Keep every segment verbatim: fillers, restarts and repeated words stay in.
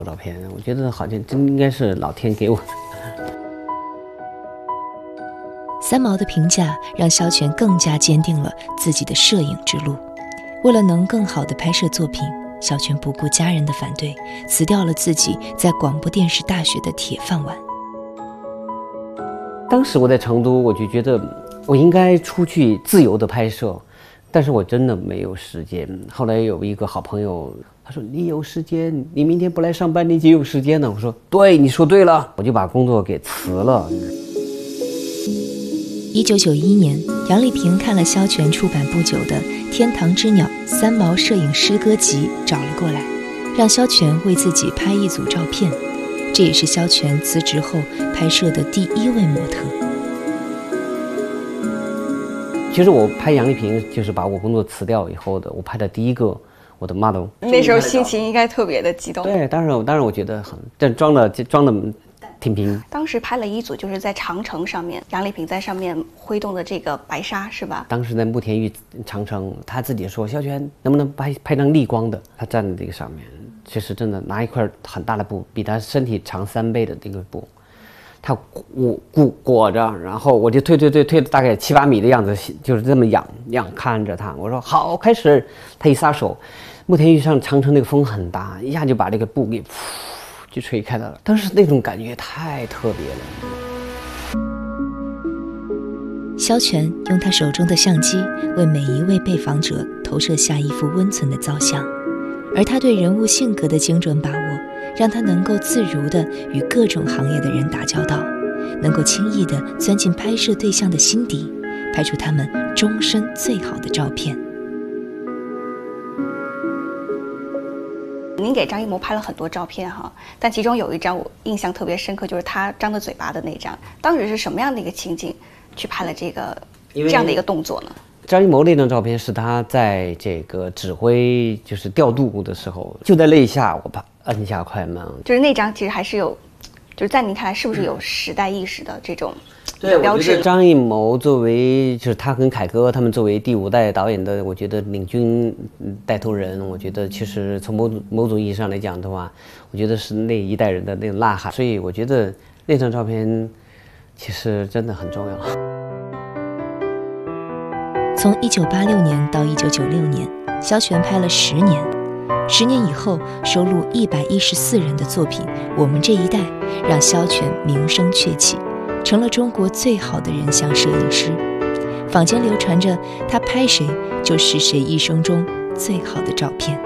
照片，我觉得好像真应该是老天给我的。 三毛的评价让萧全更加坚定了自己的摄影之路。为了能更好地拍摄作品，萧全不顾家人的反对，辞掉了自己在广播电视大学的铁饭碗。 当时我在成都，我就觉得我应该出去自由的拍摄，但是我真的没有时间。后来有一个好朋友，他说你有时间，你明天不来上班，你就有时间了。我说对，你说对了，我就把工作给辞了。 一九九一年，杨丽萍看了萧全出版不久的《天堂之鸟》三毛摄影诗歌集，找了过来，让萧全为自己拍一组照片。这也是萧全辞职后拍摄的第一位模特。 其实我拍杨丽萍就是把我工作辞掉以后的，我拍的第一个我的 model。 那时候心情应该特别的激动。 对，当然，当然我觉得很，但装的装的挺平。 当时拍了一组，就是在长城上面，杨丽萍在上面挥动的这个白纱，是吧？ 当时在慕田峪长城，他自己说萧全能不能拍拍张逆光的？他站在这个上面，其实真的拿一块很大的布，比他身体长三倍的这个布。他裹裹裹着，然后我就推推推推大概七八米的样子，就是这么仰仰看着他。我说好，开始。他一撒手，慕田峪上长城那个风很大，一下就把这个布给噗就吹开了。当时那种感觉太特别了。 萧全用他手中的相机为每一位被访者投射下一幅温存的造像，而他对人物性格的精准把握，让他能够自如地与各种行业的人打交道，能够轻易地钻进拍摄对象的心底，拍出他们终身最好的照片。 您给张艺谋拍了很多照片哈，但其中有一张我印象特别深刻，就是他张着嘴巴的那张。当时是什么样的一个情景去拍了这个这样的一个动作呢？ 张艺谋那张照片是他在这个指挥就是调度的时候，就在那一下我把按下快门， 就是那张其实还是有，就是在您看来是不是有时代意识的这种对标志？ 张艺谋作为就是他跟凯歌他们作为第五代导演的，我觉得领军带头人，我觉得其实从某种某种意义上来讲的话，我觉得是那一代人的那种呐喊，所以我觉得那张照片其实真的很重要。 从一九八六年到一九九六年，萧全拍了十年。十年以后，收录一百一十四人的作品《我们这一代》，让萧全名声鹊起，成了中国最好的人像摄影师。坊间流传着他拍谁就是谁一生中最好的照片。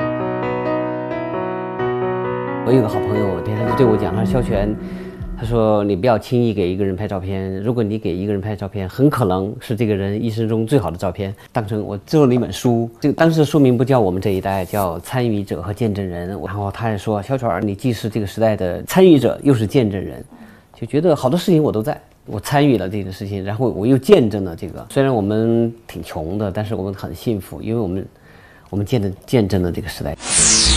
我有个好朋友，他就对我讲，他说萧全，他说你不要轻易给一个人拍照片，如果你给一个人拍照片，很可能是这个人一生中最好的照片。当成我做了一本书，这个当时书名不叫我们这一代，叫参与者和见证人。然后他也说，萧全你既是这个时代的参与者，又是见证人，就觉得好多事情我都在，我参与了这个事情，然后我又见证了这个。虽然我们挺穷的，但是我们很幸福，因为我们我们见证见证了这个时代。